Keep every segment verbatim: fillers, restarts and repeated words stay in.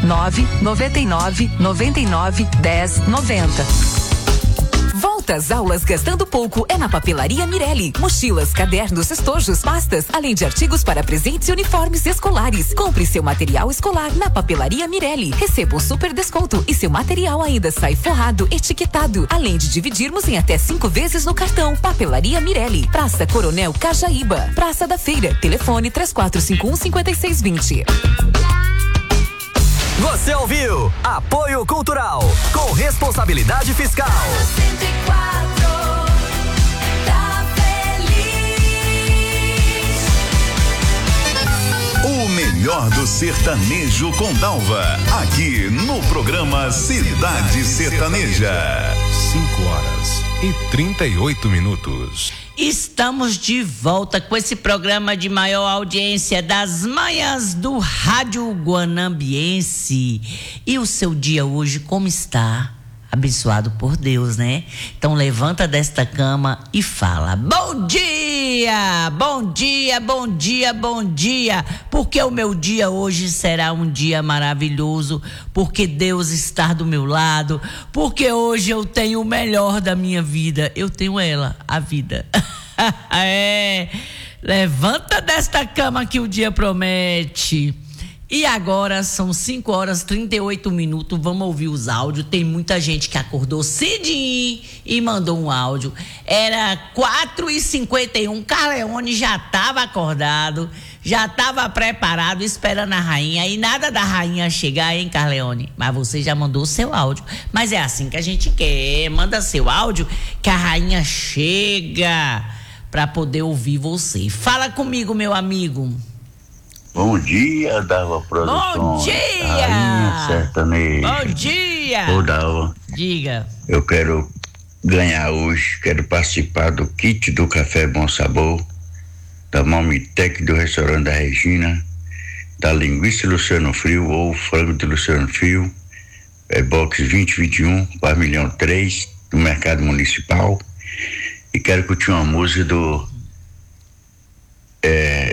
nove nove nove nove nove dez noventa. Volta às aulas gastando pouco é na Papelaria Mirelli. Mochilas, cadernos, estojos, pastas, além de artigos para presentes e uniformes escolares. Compre seu material escolar na Papelaria Mirelli. Receba um super desconto e seu material ainda sai forrado, etiquetado. Além de dividirmos em até cinco vezes no cartão. Papelaria Mirelli. Praça Coronel Cajaíba. Praça da Feira. Telefone três quatro cinco um, cinco seis dois zero. Você ouviu? Apoio Cultural, com responsabilidade fiscal. cento e quatro, tá feliz. O melhor do sertanejo com Dalva, aqui no programa Cidade Sertaneja. cinco horas e trinta e oito minutos. Estamos de volta com esse programa de maior audiência das manhãs do Rádio Guanambiense. E o seu dia hoje como está? Abençoado por Deus, né? Então levanta desta cama e fala: bom dia, bom dia, bom dia, bom dia, porque o meu dia hoje será um dia maravilhoso, porque Deus está do meu lado, porque hoje eu tenho o melhor da minha vida, eu tenho ela, a vida. É, levanta desta cama que o dia promete. E agora são cinco horas e trinta e oito minutos, vamos ouvir os áudios. Tem muita gente que acordou cedinho e mandou um áudio. Era quatro e cinquenta e um, Carleone já estava acordado, já estava preparado, esperando a rainha. E nada da rainha chegar, hein, Carleone? Mas você já mandou o seu áudio. Mas é assim que a gente quer, manda seu áudio que a rainha chega para poder ouvir você. Fala comigo, meu amigo. Bom dia, Dalva Produções. Bom dia! Rainha Sertaneja. Bom dia! Ô, Dalva. Diga. Eu quero ganhar hoje, quero participar do kit do Café Bom Sabor, da Malmitec do Restaurante da Regina, da Linguiça Luciano Frio ou Frango de Luciano Frio, é, box vinte vinte e um, Parmilhão três, do Mercado Municipal. E quero curtir uma música do... É,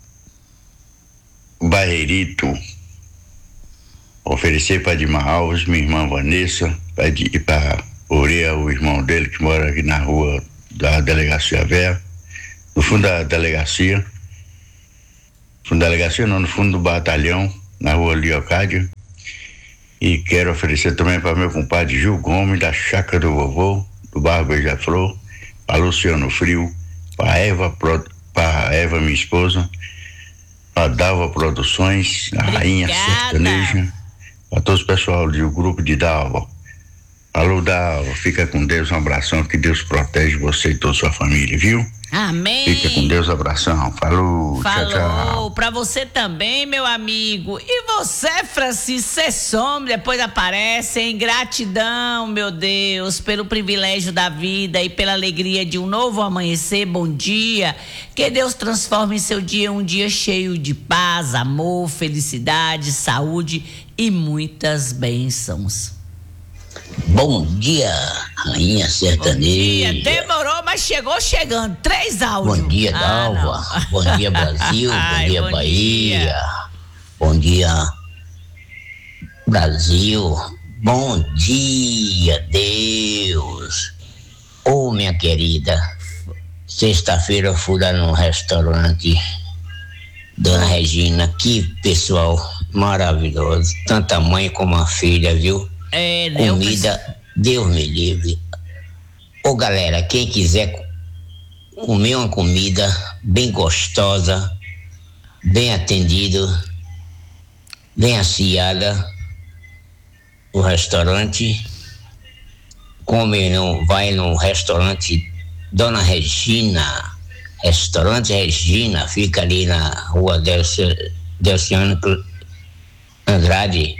Barreirito, oferecer para Dimar Alves, minha irmã Vanessa, e para Oreia, o irmão dele que mora aqui na rua da Delegacia Vera, no fundo da delegacia, no fundo da delegacia não, no fundo do batalhão, na rua Leocádia. E quero oferecer também para meu compadre Gil Gomes, da Chácara do Vovô, do bairro Beija-Flor, para Luciano Frio, para Eva, para Eva, minha esposa, a Dalva Produções, a Rainha Sertaneja, a todos o pessoal do grupo de Dalva. Alô, Dalva, fica com Deus, um abração, que Deus protege você e toda a sua família, viu? Amém. Fica com Deus, abração. Falou, Falou, tchau, tchau. Pra você também, meu amigo. E você, Francisco, você some, depois aparece, hein? Gratidão, meu Deus, pelo privilégio da vida e pela alegria de um novo amanhecer. Bom dia. Que Deus transforme seu dia em um dia cheio de paz, amor, felicidade, saúde e muitas bênçãos. Bom dia, Rainha Sertaneja. Bom dia, demorou, mas chegou chegando. Três áudios. Bom dia, Dalva. Ah, bom dia, Brasil. Ai, bom dia, bom Bahia. Dia. Bom dia, Brasil. Bom dia, Deus. Ô, oh, minha querida, sexta-feira eu fui lá no restaurante Dona Regina. Que pessoal maravilhoso. Tanto a mãe como a filha, viu? É, né? Comida, Deus me livre. Ô, galera, quem quiser comer uma comida bem gostosa, bem atendido, bem assiada, o restaurante, come no, vai no restaurante Dona Regina, restaurante Regina, fica ali na rua Delciano Andrade,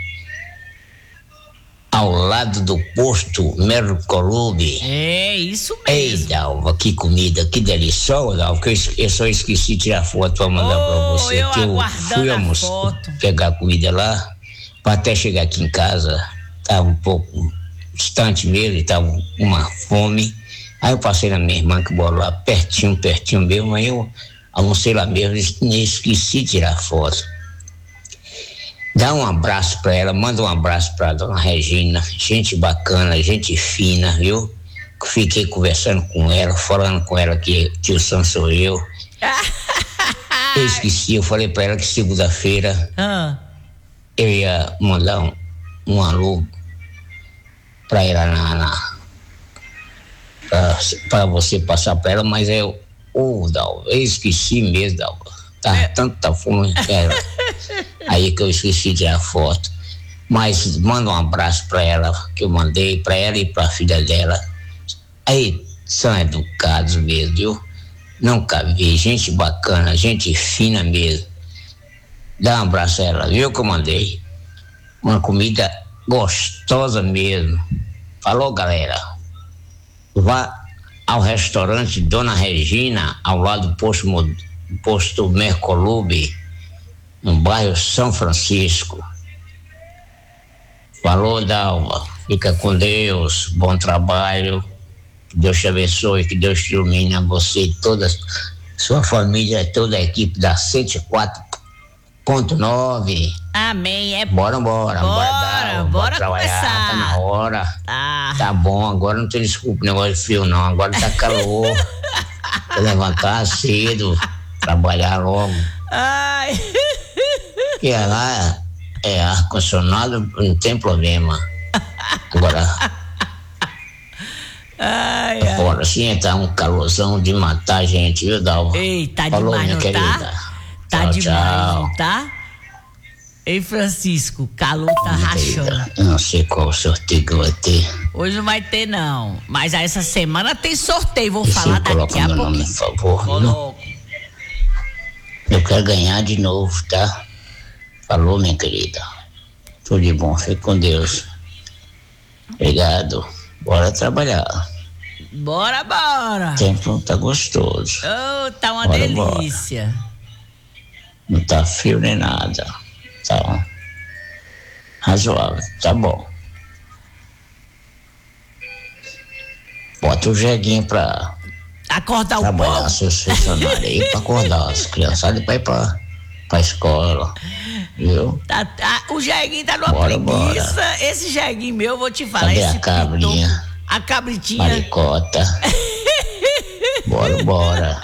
ao lado do posto Mercolube. É, isso mesmo. Ei, Dalva, que comida, que deliciosa, Dalva, que eu, eu só esqueci de tirar foto pra mandar oh, pra você. Eu que eu fui almoçar, pegar a comida lá, pra até chegar aqui em casa, tava um pouco distante mesmo, tava com uma fome. Aí eu passei na minha irmã que mora lá pertinho, pertinho mesmo, aí eu almocei lá mesmo, nem esqueci de tirar foto. Dá um abraço pra ela, manda um abraço pra dona Regina, gente bacana, gente fina, viu? Fiquei conversando com ela, falando com ela que tio Sam sou eu. Eu esqueci, eu falei pra ela que segunda-feira Ah. eu ia mandar um, um alô pra ela na, na pra, pra você passar pra ela, mas eu, ô, oh, Dalva, eu esqueci mesmo, Dalva. Tá é. Tanta fome que era. Aí que eu esqueci de tirar foto. Mas manda um abraço pra ela, que eu mandei pra ela e pra filha dela. Aí, são educados mesmo, viu? Nunca vi, gente bacana, gente fina mesmo. Dá um abraço a ela, viu que eu mandei? Uma comida gostosa mesmo. Falou, galera. Vá ao restaurante Dona Regina, ao lado do posto, posto Mercolube, no bairro São Francisco. Falou, Dalva. Fica com Deus, bom trabalho. Que Deus te abençoe, que Deus te ilumine a você e toda a sua família, toda a equipe da cento e quatro ponto nove. Amém. É... Bora, bora. Bora, bora, dar, bora, bora trabalhar. começar. Tá na hora. Ah. Tá bom, agora não tem desculpa, negócio de frio não. Agora tá calor. Vou levantar cedo, trabalhar logo. Ai. E lá é ar-condicionado, não tem problema. Agora. Ai, ai. Agora sim tá um calorzão de matar a gente, viu, Dalva? Ei, tá Falou, demais, minha não querida. tá? Tá Tchau, demais, tchau. não tá? Ei, Francisco, calor tá Minha rachando. querida, eu não sei qual sorteio que vai ter. Hoje não vai ter, não. Mas essa semana tem sorteio, vou Você falar coloca daqui a meu pouco. nome, por favor. viu? Coloco. Eu quero ganhar de novo, tá? Falou, minha querida. Tudo de bom, fique com Deus. Obrigado. Bora trabalhar. Bora, bora. O tempo tá gostoso. Oh, tá uma Bora, delícia. Não tá frio nem nada. Tá razoável, tá bom. Bota o jeguinho pra Acordar o trabalhar povo. seus funcionários aí, pra acordar as criançadas pra ir pra, pra escola. Viu? Tá, tá, o jeguinho tá numa Bora, preguiça. bora. Esse jeguinho meu, eu vou te falar. Cadê esse a cabrinha? pitoco, a cabritinha. Maricota. Bora, bora.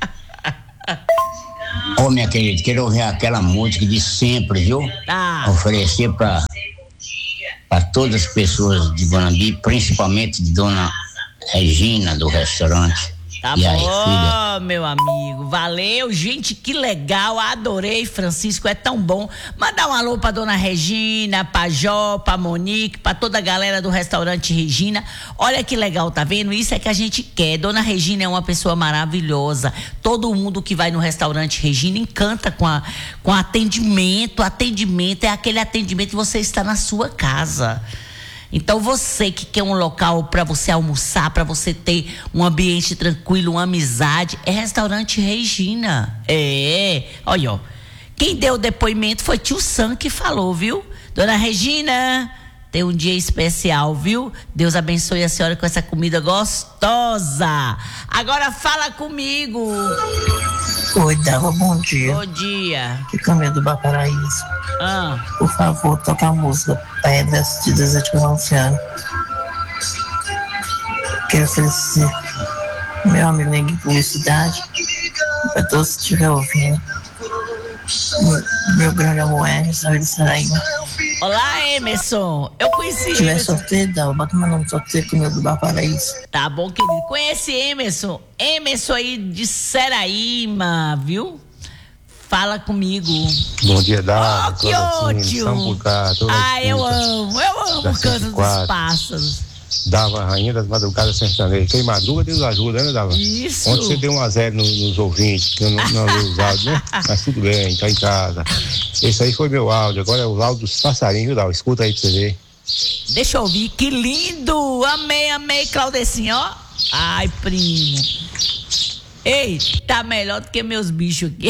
Ô, minha querida, quero ouvir aquela música de sempre, viu? Tá. Oferecer pra, pra todas as pessoas de Guanambi, principalmente de Dona Regina, do restaurante. Tá e aí, bom, filha? meu amigo. Valeu, gente, que legal. Adorei, Francisco, é tão bom. Mandar um alô pra Dona Regina, pra Jó, pra Monique, pra toda a galera do restaurante Regina. Olha que legal, tá vendo? Isso é que a gente quer. Dona Regina é uma pessoa maravilhosa. Todo mundo que vai no restaurante Regina encanta com, a, com atendimento. Atendimento é aquele atendimento que você está na sua casa. Então você que quer um local para você almoçar, para você ter um ambiente tranquilo, uma amizade, é restaurante Regina. É, olha, ó. Quem deu o depoimento foi tio Sam que falou, viu? Dona Regina, tem um dia especial, viu? Deus abençoe a senhora com essa comida gostosa. Agora fala comigo. Oi, Dalva, bom dia. Bom dia. Que caminho do Bacaraíso. Ah. Por favor, toca a música Pedras de Desejo Luciano. Quero oferecer meu amigo Neguinho Publicidade, para todos que estiverem ouvindo. Meu, meu grande amor é Emerson de Saraíba. Olá, Emerson. Eu conheci Se tiver Emerson. sorteio, Dalva, bota meu nome no sorteio comigo do Bacaraíso. Tá bom, querido. Conhece Emerson. Emerson aí de Seraíma, viu? Fala comigo. Bom dia, Dá. Oh, que ótimo. Ah, eu amo. Eu amo o canto dos pássaros. Dava a rainha das madrugadas sertanejas. Quem madruga, Deus ajuda, né, Dava? Isso. Ontem você deu um a zero nos, nos ouvintes, que eu não, não li os áudios, né? Mas tudo bem, tá em casa. Esse aí foi meu áudio. Agora é o áudio dos passarinhos, viu, Dava? Escuta aí pra você ver. Deixa eu ouvir. Que lindo. Amei, amei, Claudecinho, ó. Ai, primo. Ei, tá melhor do que meus bichos aqui.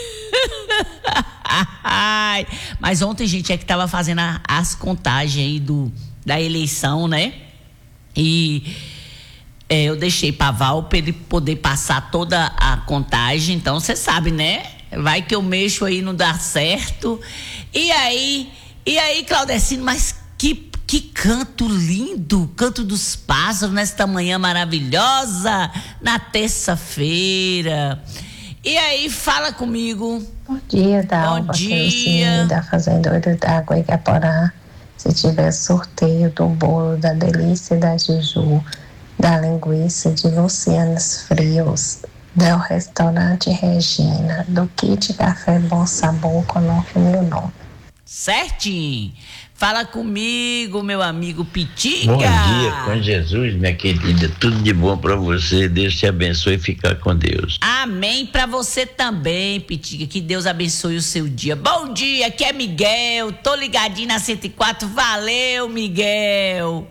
Ai, mas ontem, gente, é que tava fazendo a, as contagens aí do, da eleição, né? E é, eu deixei pra Val pra ele poder passar toda a contagem. Então, você sabe, né? Vai que eu mexo aí, não dá certo. E aí, e aí, Claudecino, mas que, que canto lindo, canto dos pássaros nesta manhã maravilhosa, na terça-feira. E aí, fala comigo. Bom dia, Dalva. Bom dia. Da Fazenda Olho d'Água, Igaporá. Se tiver sorteio do bolo da Delícia da Juju, da linguiça de Lucianos Frios, do restaurante Regina, do kit Café Bom Sabor, coloque meu nome. Certinho. Fala comigo, meu amigo Pitica. Bom dia com Jesus, minha querida. Tudo de bom pra você. Deus te abençoe e fica com Deus. Amém pra você também, Pitica. Que Deus abençoe o seu dia. Bom dia, aqui é Miguel. Tô ligadinho na cento e quatro. Valeu, Miguel.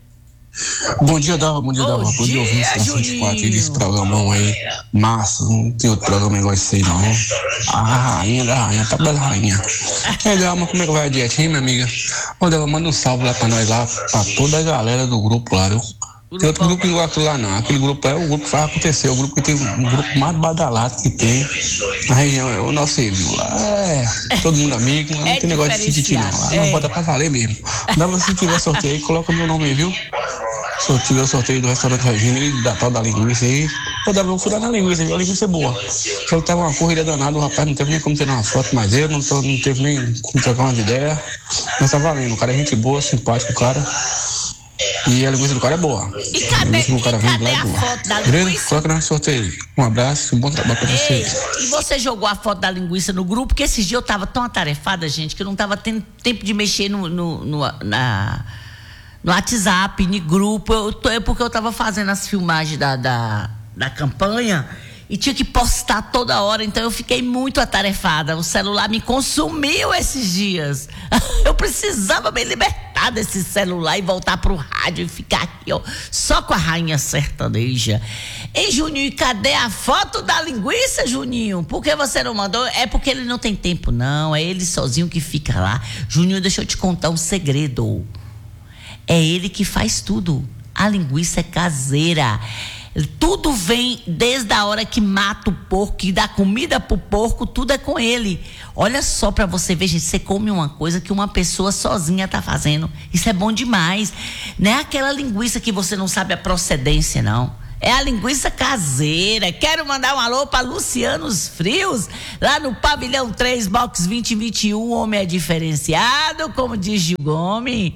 Bom dia, Dalva. Bom dia, Dalva. Bom dia, ouvintes da cento e quatro desse programão aí. Massa, não tem outro programa igual esse aí, não. A rainha da rainha, tá bela rainha. É, Dalva, como é que vai a dietinha, minha amiga? Ô, Dalva, manda um salve lá pra nós lá, pra toda a galera do grupo lá, viu? Tem outro grupo igual aquilo lá, não. Aquele grupo é o grupo que vai acontecer. O grupo que tem um grupo mais badalado que tem na região. É o nosso viu lá. É, todo mundo amigo, não é tem negócio de tititi, não. Lá não bota pra valer mesmo. Dá se tiver sorteio aí, coloca meu nome aí, viu? Se tiver o sorteio do restaurante Regina e da tal da linguiça aí, eu dava um furo na linguiça, viu? A linguiça é boa. Só que tava uma corrida danada, o rapaz não teve nem como tirar uma foto mais eu, não, tô, não teve nem como trocar umas ideias. Mas tá valendo, o cara é gente boa, simpático, o cara. E a linguiça do cara é boa. E cadê, a, do cara e vem cadê lá a é boa. foto da Beleza? linguiça? Coloca no sorteio. Um abraço e um bom trabalho pra vocês. E você jogou a foto da linguiça no grupo? Porque esses dias eu tava tão atarefada, gente, que eu não tava tendo tempo de mexer no, no, no, na, no WhatsApp, no grupo. Eu, é porque eu tava fazendo as filmagens da, da, da campanha e tinha que postar toda hora, então eu fiquei muito atarefada. O celular me consumiu esses dias. Eu precisava me libertar desse celular e voltar pro rádio e ficar aqui, ó, só com a rainha sertaneja. Ei, Juninho, cadê a foto da linguiça, Juninho? Por que você não mandou? É porque ele não tem tempo, não. É ele sozinho que fica lá. Juninho, deixa eu te contar um segredo. É ele que faz tudo. A linguiça é caseira. Tudo vem desde a hora que mata o porco, que dá comida pro porco, tudo é com ele. Olha só pra você ver, gente, você come uma coisa que uma pessoa sozinha tá fazendo. Isso é bom demais. Não é aquela linguiça que você não sabe a procedência, não. É a linguiça caseira. Quero mandar um alô pra Lucianos Frios, lá no Pavilhão três, Box vinte e vinte e um. O homem é diferenciado, como diz Gil Gomes.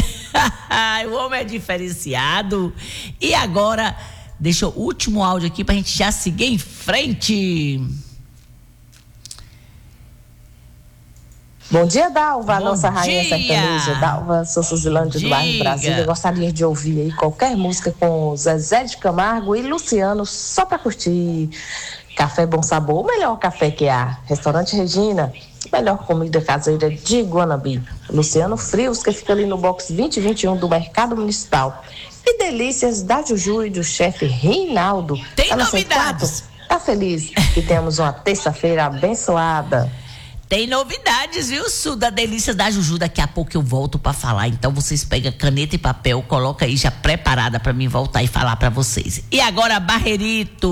O homem é diferenciado. E agora... deixa o último áudio aqui pra gente já seguir em frente. Bom dia, Dalva, a Bom nossa rainha dia. sertaneja. Dalva, sou Suzilândia do bairro Brasília. Eu gostaria de ouvir aí qualquer música com Zezé de Camargo e Luciano, só pra curtir. Café Bom Sabor, o melhor café que há. Restaurante Regina, melhor comida caseira de Guanabi. Luciano Frios, que fica ali no box vinte e vinte e um do Mercado Municipal. E delícias da Juju e do chefe Reinaldo. Tem tá novidades. Tá feliz que temos uma terça-feira abençoada. Tem novidades, viu, Su, da Delícia da Juju. Daqui a pouco eu volto pra falar. Então vocês pegam caneta e papel, coloca aí já preparada pra mim voltar e falar pra vocês. E agora, Barreirito.